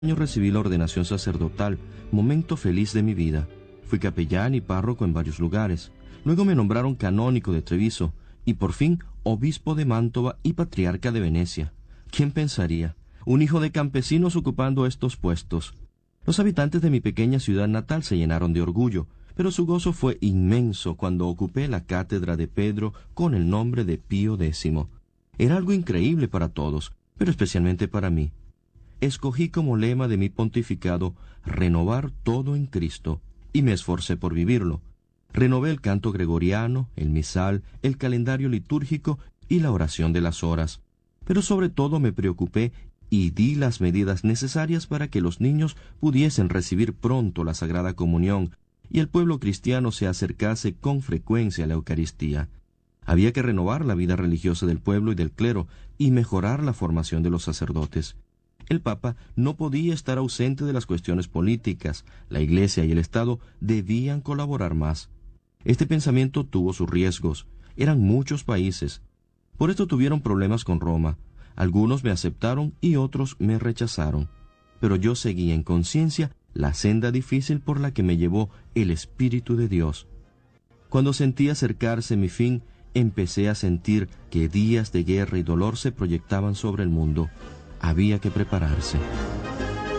año recibí la ordenación sacerdotal, momento feliz de mi vida. Fui capellán y párroco en varios lugares. Luego me nombraron canónico de Treviso y por fin obispo de Mantova y patriarca de Venecia. ¿Quién pensaría? Un hijo de campesinos ocupando estos puestos. Los habitantes de mi pequeña ciudad natal se llenaron de orgullo, pero su gozo fue inmenso cuando ocupé la cátedra de Pedro con el nombre de Pío X. Era algo increíble para todos, pero especialmente para mí. Escogí como lema de mi pontificado renovar todo en Cristo, y me esforcé por vivirlo. Renové el canto gregoriano, el misal, el calendario litúrgico y la oración de las horas. Pero sobre todo me preocupé y di las medidas necesarias para que los niños pudiesen recibir pronto la Sagrada Comunión y el pueblo cristiano se acercase con frecuencia a la Eucaristía. Había que renovar la vida religiosa del pueblo y del clero y mejorar la formación de los sacerdotes. El Papa no podía estar ausente de las cuestiones políticas. La Iglesia y el Estado debían colaborar más. Este pensamiento tuvo sus riesgos. Eran muchos países. Por esto tuvieron problemas con Roma. Algunos me aceptaron y otros me rechazaron. Pero yo seguí en conciencia la senda difícil por la que me llevó el Espíritu de Dios. Cuando sentí acercarse mi fin, empecé a sentir que días de guerra y dolor se proyectaban sobre el mundo. Había que prepararse.